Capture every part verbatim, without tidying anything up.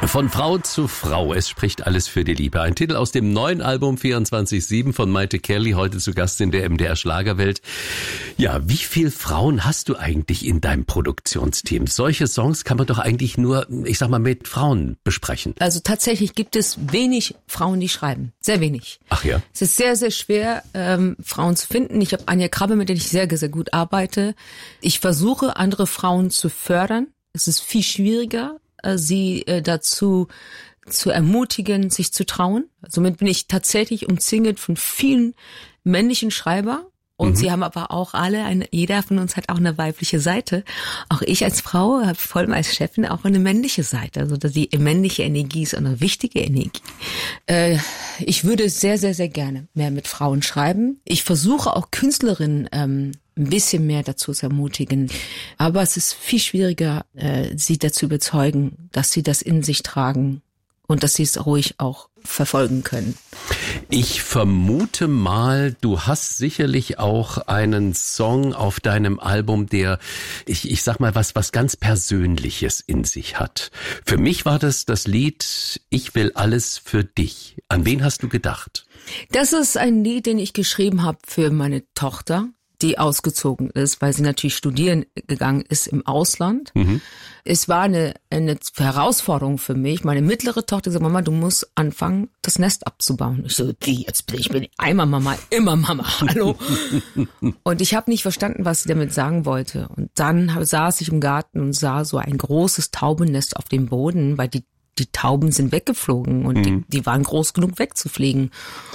Von Frau zu Frau, es spricht alles für die Liebe. Ein Titel aus dem neuen Album vierundzwanzig sieben von Mayte Kelly, heute zu Gast in der M D R Schlagerwelt. Ja, wie viele Frauen hast du eigentlich in deinem Produktionsteam? Solche Songs kann man doch eigentlich nur, ich sag mal, mit Frauen besprechen. Also tatsächlich gibt es wenig Frauen, die schreiben. Sehr wenig. Ach ja? Es ist sehr, sehr schwer, ähm, Frauen zu finden. Ich habe Anja Krabbe, mit der ich sehr, sehr gut arbeite. Ich versuche, andere Frauen zu fördern. Es ist viel schwieriger, sie äh, dazu zu ermutigen, sich zu trauen. Somit bin ich tatsächlich umzingelt von vielen männlichen Schreiber. Und mhm. sie haben aber auch alle, eine, jeder von uns hat auch eine weibliche Seite. Auch ich als Frau habe vor allem als Chefin auch eine männliche Seite. Also die männliche Energie ist eine wichtige Energie. Äh, ich würde sehr, sehr, sehr gerne mehr mit Frauen schreiben. Ich versuche auch Künstlerinnen ähm, ein bisschen mehr dazu zu ermutigen. Aber es ist viel schwieriger, äh, sie dazu überzeugen, dass sie das in sich tragen und dass sie es ruhig auch verfolgen können. Ich vermute mal, du hast sicherlich auch einen Song auf deinem Album, der, ich, ich sag mal, was, was ganz Persönliches in sich hat. Für mich war das das Lied Ich will alles für dich. An wen hast du gedacht? Das ist ein Lied, den ich geschrieben habe für meine Tochter, die ausgezogen ist, weil sie natürlich studieren gegangen ist im Ausland. Mhm. Es war eine, eine Herausforderung für mich. Meine mittlere Tochter sagt, Mama, du musst anfangen, das Nest abzubauen. Ich so, wie, jetzt bin ich bin einmal Mama, immer Mama, hallo. Und ich habe nicht verstanden, was sie damit sagen wollte. Und dann saß ich im Garten und sah so ein großes Taubennest auf dem Boden, weil die, die Tauben sind weggeflogen und mhm. die, die waren groß genug wegzufliegen.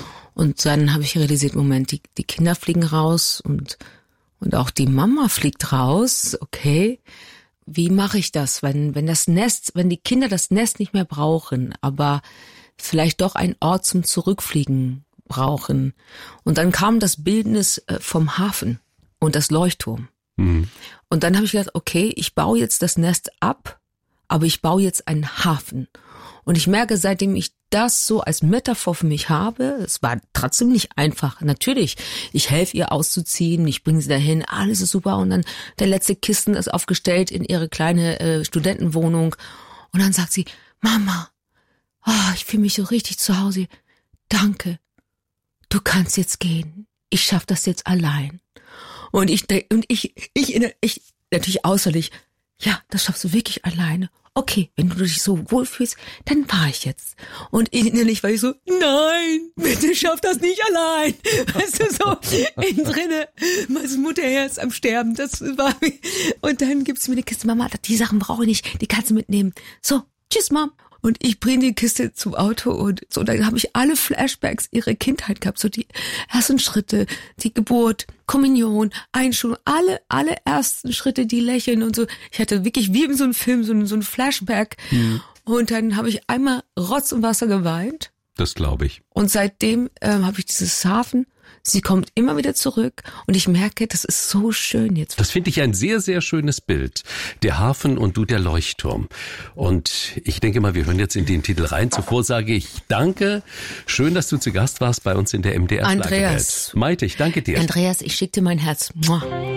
Und dann habe ich realisiert, Moment, die, die Kinder fliegen raus und, und auch die Mama fliegt raus. Okay, wie mache ich das, wenn, wenn das Nest, wenn die Kinder das Nest nicht mehr brauchen, aber vielleicht doch einen Ort zum Zurückfliegen brauchen? Und dann kam das Bildnis vom Hafen und das Leuchtturm. Mhm. Und dann habe ich gedacht, okay, ich baue jetzt das Nest ab, aber ich baue jetzt einen Hafen. Und ich merke, seitdem ich das so als Metaphor für mich habe, es war trotzdem nicht einfach. Natürlich, ich helfe ihr auszuziehen, ich bringe sie dahin, alles ist super. Und dann der letzte Kisten ist aufgestellt in ihre kleine äh, Studentenwohnung. Und dann sagt sie, Mama, oh, ich fühle mich so richtig zu Hause. Danke, du kannst jetzt gehen. Ich schaff das jetzt allein. Und ich, und ich, ich, ich, natürlich außerlich, ja, das schaffst du wirklich alleine. Okay, wenn du dich so wohlfühlst, dann war ich jetzt. Und innerlich war ich so, nein, bitte schaff das nicht allein. Weißt du, so innen drinne, meine Mutterherz am Sterben, das war wie. Und dann gibt's mir eine Kiste, Mama, die Sachen brauche ich nicht, die kannst du mitnehmen. So, tschüss, Mom. Und ich bringe die Kiste zum Auto und so, dann habe ich alle Flashbacks ihrer Kindheit gehabt, so die ersten Schritte, die Geburt, Kommunion, Einschulung, alle, alle ersten Schritte, die lächeln und so. Ich hatte wirklich wie in so einem Film so ein, so ein Flashback. Mhm. Und dann habe ich einmal Rotz und Wasser geweint. Das glaube ich. Und seitdem ähm, habe ich dieses Hafen. Sie kommt immer wieder zurück und ich merke, das ist so schön jetzt. Das finde ich ein sehr, sehr schönes Bild. Der Hafen und du der Leuchtturm. Und ich denke mal, wir hören jetzt in den Titel rein. Zuvor sage ich danke. Schön, dass du zu Gast warst bei uns in der M D R Schlagerwelt. Andreas. Mayte, ich danke dir. Andreas, ich schicke dir mein Herz. Mua.